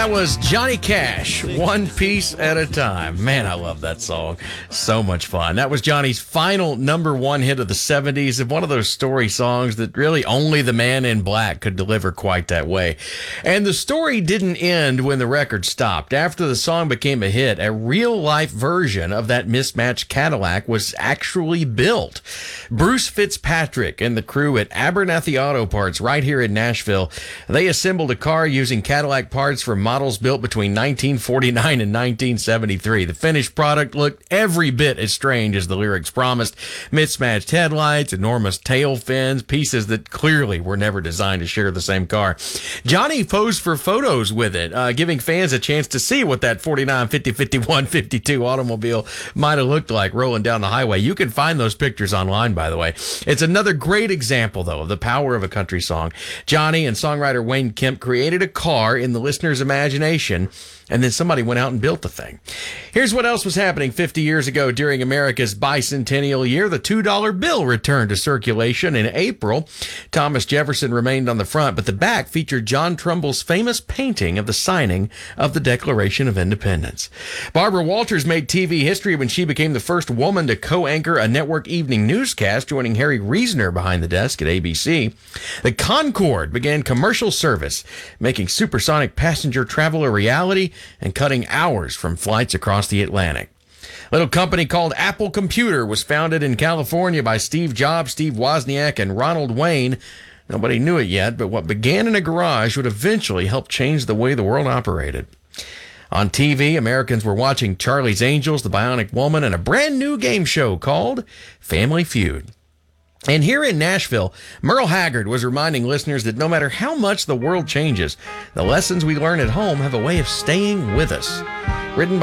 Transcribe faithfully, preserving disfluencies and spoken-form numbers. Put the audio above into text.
That was Johnny Cash, One Piece at a Time. Man, I love that song. So much fun. That was Johnny's final number one hit of the seventies, and one of those story songs that really only the Man in Black could deliver quite that way. And the story didn't end when the record stopped. After the song became a hit, a real-life version of that mismatched Cadillac was actually built. Bruce Fitzpatrick and the crew at Abernathy Auto Parts right here in Nashville, they assembled a car using Cadillac parts for models built between nineteen forty-nine and nineteen seventy-three. The finished product looked every bit as strange as the lyrics promised. Mismatched headlights, enormous tail fins, pieces that clearly were never designed to share the same car. Johnny posed for photos with it, uh, giving fans a chance to see what that forty-nine, fifty, fifty-one, fifty-two automobile might have looked like rolling down the highway. You can find those pictures online, by the way. It's another great example, though, of the power of a country song. Johnny and songwriter Wayne Kemp created a car in the listener's imagination, and then somebody went out and built the thing. Here's what else was happening fifty years ago during America's bicentennial year. The two dollar bill returned to circulation in April. Thomas Jefferson remained on the front, but the back featured John Trumbull's famous painting of the signing of the Declaration of Independence. Barbara Walters made T V history when she became the first woman to co-anchor a network evening newscast, joining Harry Reasoner behind the desk at A B C. The Concorde began commercial service, making supersonic passenger travel a reality and cutting hours from flights across the Atlantic. A little company called Apple Computer was founded in California by Steve Jobs, Steve Wozniak, and Ronald Wayne. Nobody knew it yet, but what began in a garage would eventually help change the way the world operated. On T V, Americans were watching Charlie's Angels, The Bionic Woman, and a brand new game show called Family Feud. And here in Nashville, Merle Haggard was reminding listeners that no matter how much the world changes, the lessons we learn at home have a way of staying with us. Written by